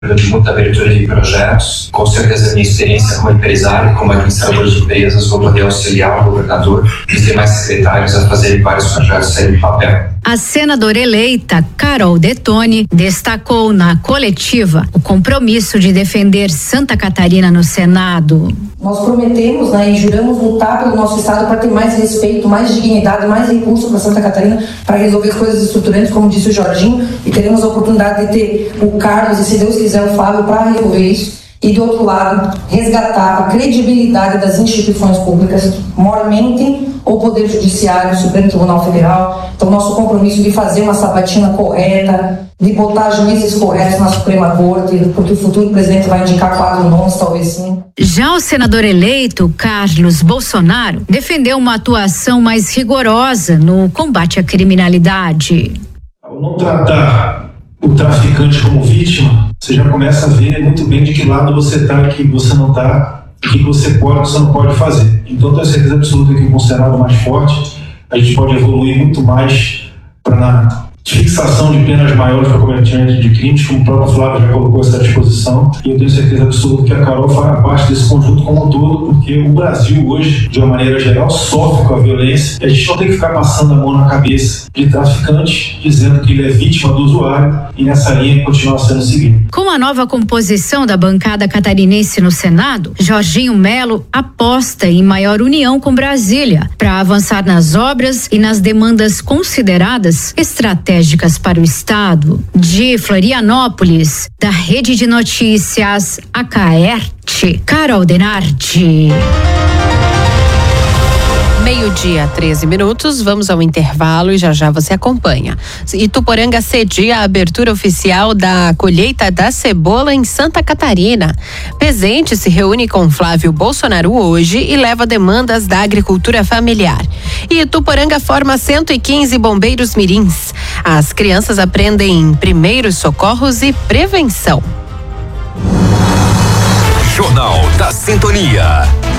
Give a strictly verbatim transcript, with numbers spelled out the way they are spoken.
de muita abertura de projetos. Com certeza, a minha experiência como empresário, como administrador de empresas, vou poder auxiliar o governador e os demais secretários a fazerem vários projetos saírem do papel. A senadora eleita Carol Detoni destacou na coletiva o compromisso de defender Santa Catarina no Senado. Nós prometemos, né, e juramos lutar pelo nosso estado para ter mais respeito, mais dignidade, mais recursos para Santa Catarina para resolver as coisas estruturantes, como disse o Jorginho, e teremos a oportunidade de ter o Carlos e, se Deus quiser, o Fábio para resolver isso. E, do outro lado, resgatar a credibilidade das instituições públicas, mormente o Poder Judiciário, o Supremo Tribunal Federal. Então, nosso compromisso de fazer uma sabatina correta, de botar juízes corretos na Suprema Corte, porque o futuro presidente vai indicar quatro nomes, talvez sim. Já o senador eleito, Carlos Bolsonaro, defendeu uma atuação mais rigorosa no combate à criminalidade. Ao não tratar o traficante como vítima, você já começa a ver muito bem de que lado você está, que você não está, o que você pode, o que você não pode fazer. Então, tenho certeza absoluta que com o Senado mais forte, a gente pode evoluir muito mais para na fixação de penas maiores para cometimento de crimes, como o próprio Flávio já colocou essa disposição, e eu tenho certeza absoluta que a Carol fará parte desse conjunto como um todo, porque o Brasil hoje, de uma maneira geral, sofre com a violência, e a gente não tem que ficar passando a mão na cabeça de traficante, dizendo que ele é vítima do usuário, e nessa linha continuar sendo seguido. Com a nova composição da bancada catarinense no Senado, Jorginho Melo aposta em maior união com Brasília para avançar nas obras e nas demandas consideradas estratégicas estratégicas para o estado. De Florianópolis, da Rede de Notícias Acaerte, Carol Denardi. Meio-dia, treze minutos, vamos ao intervalo e já já você acompanha. Ituporanga cedia a abertura oficial da colheita da cebola em Santa Catarina. Pezente se reúne com Flávio Bolsonaro hoje e leva demandas da agricultura familiar. E Ituporanga forma cento e quinze bombeiros mirins. As crianças aprendem primeiros socorros e prevenção. Jornal da Sintonia.